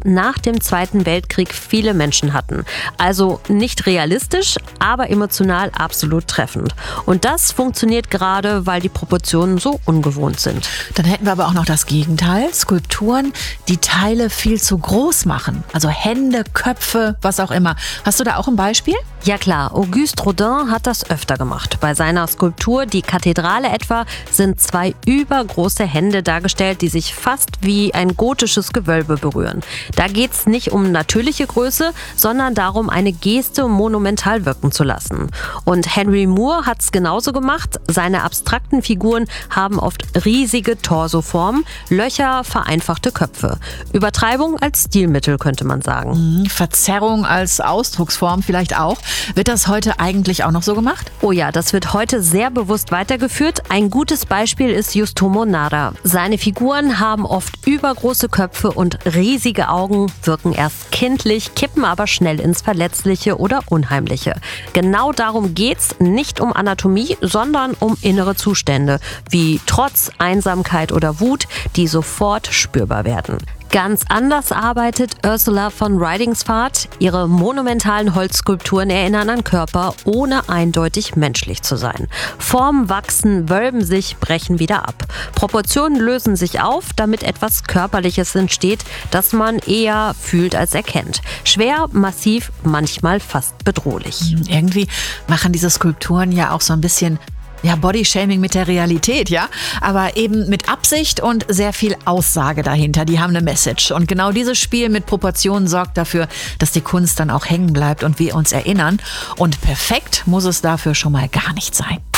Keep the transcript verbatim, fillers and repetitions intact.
nach dem Zweiten Weltkrieg viele Menschen hatten. Also nicht realistisch, aber emotional absolut treffend. Und das funktioniert gerade, weil die Proportionen so ungewohnt sind. Dann hätten wir aber auch noch das Gegenteil. Skulpturen, die Teile viel zu groß machen. Also Hände, Köpfe, was auch immer. Hast du da auch ein Beispiel? Ja klar, Auguste Rodin hat das öfter gemacht. Bei seiner Skulptur Die Kathedrale etwa sind zwei übergroße Hände dargestellt, die sich fast wie ein gotisches Gewölbe berühren. Da geht es nicht um natürliche Größe, sondern darum, eine Geste monumental wirken zu lassen. Und Henry Moore hat es genauso gemacht. Seine abstrakten Figuren haben oft riesige Torsoformen, Löcher, vereinfachte Köpfe. Übertreibung als Stilmittel, könnte man sagen. Verzerrung als Ausdrucksform vielleicht auch. Wird das heute eigentlich auch noch so gemacht? Oh ja, das wird heute sehr bewusst weitergeführt. Ein gutes Beispiel ist Yusutomo Nara. Seine Figuren haben oft übergroße Köpfe und riesige Augen, wirken erst kindlich, kippen aber schnell ins Verletzliche oder Unheimliche. Genau darum geht's, nicht um Anatomie, sondern um innere Zustände, wie Trotz, Einsamkeit oder Wut, die sofort spürbar werden. Ganz anders arbeitet Ursula von Rydingsford. Ihre monumentalen Holzskulpturen erinnern an Körper, ohne eindeutig menschlich zu sein. Formen wachsen, wölben sich, brechen wieder ab. Proportionen lösen sich auf, damit etwas Körperliches entsteht, das man eher fühlt als erkennt. Schwer, massiv, manchmal fast bedrohlich. Irgendwie machen diese Skulpturen ja auch so ein bisschen ja, Bodyshaming mit der Realität, ja, aber eben mit Absicht und sehr viel Aussage dahinter. Die haben eine Message. Und genau dieses Spiel mit Proportionen sorgt dafür, dass die Kunst dann auch hängen bleibt und wir uns erinnern. Und perfekt muss es dafür schon mal gar nicht sein.